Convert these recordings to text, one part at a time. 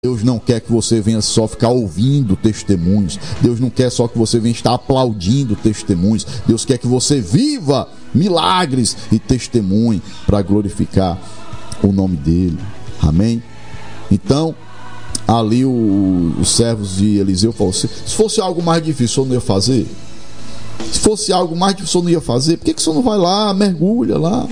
Deus não quer que você venha só ficar ouvindo testemunhos. Deus não quer só que você venha estar aplaudindo testemunhos. Deus quer que você viva milagres e testemunhe para glorificar o nome dele. Amém? Então, ali os servos de Eliseu falaram: se fosse algo mais difícil, o senhor não ia fazer? Se fosse algo mais difícil, o senhor não ia fazer? Por que o senhor não vai lá, mergulha lá?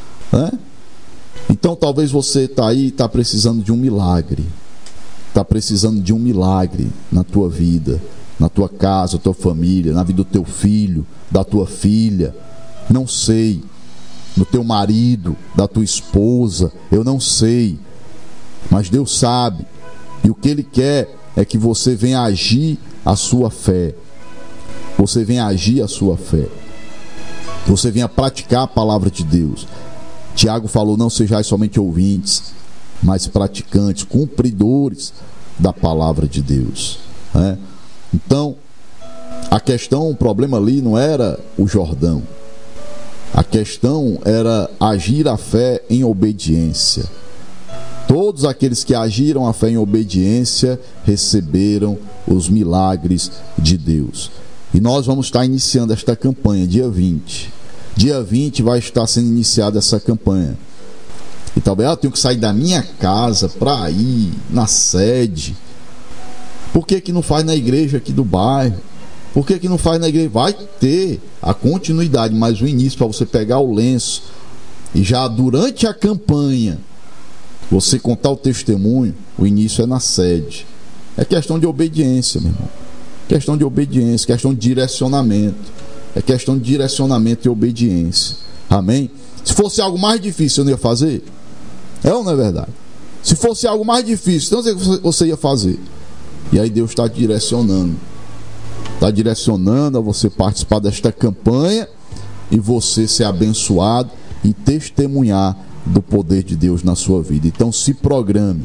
Então, talvez você está aí e está precisando de um milagre. Está precisando de um milagre na tua vida, na tua casa, na tua família, na vida do teu filho, da tua filha, não sei, no teu marido, da tua esposa, eu não sei, mas Deus sabe, e o que Ele quer é que você venha agir a sua fé, você venha agir a sua fé, você venha praticar a palavra de Deus. Tiago falou: não sejais somente ouvintes, mas praticantes, cumpridores da palavra de Deus. Então, a questão, o problema ali não era o Jordão. A questão era agir a fé em obediência. Todos aqueles que agiram a fé em obediência receberam os milagres de Deus. E nós vamos estar iniciando esta campanha dia 20. Dia 20 vai estar sendo iniciada essa campanha. E talvez eu tenho que sair da minha casa para ir na sede. Por que não faz na igreja aqui do bairro? Por que não faz na igreja? Vai ter a continuidade, mas o início, para você pegar o lenço e já durante a campanha você contar o testemunho, o início é na sede. É questão de obediência, meu irmão. Questão de obediência, questão de direcionamento. É questão de direcionamento e obediência. Amém? Se fosse algo mais difícil, eu não ia fazer? É ou não é verdade? Se fosse algo mais difícil, então você ia fazer. E aí Deus está direcionando. Está direcionando a você participar desta campanha e você ser abençoado e testemunhar do poder de Deus na sua vida. Então se programe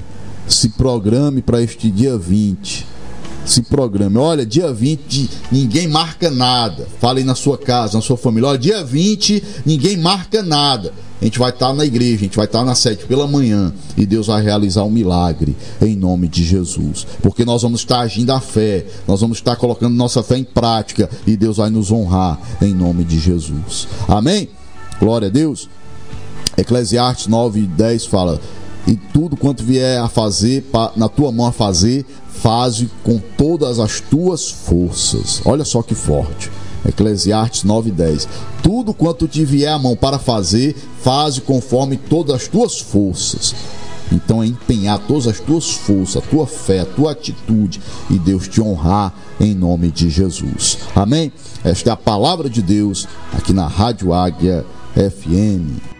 para este dia 20. Se programe. Olha, dia 20 ninguém marca nada. Fale na sua casa, na sua família: olha, dia 20 ninguém marca nada. A gente vai estar na igreja, a gente vai estar na sede pela manhã e Deus vai realizar um milagre em nome de Jesus, porque nós vamos estar agindo a fé, nós vamos estar colocando nossa fé em prática e Deus vai nos honrar em nome de Jesus. Amém? Glória a Deus. Eclesiastes 9:10 fala: e tudo quanto vier a fazer, na tua mão a fazer, faze com todas as tuas forças. Olha só que forte. Eclesiastes 9:10. Tudo quanto te vier a mão para fazer, faze conforme todas as tuas forças. Então é empenhar todas as tuas forças, a tua fé, a tua atitude, e Deus te honrar em nome de Jesus. Amém? Esta é a palavra de Deus aqui na Rádio Águia FM.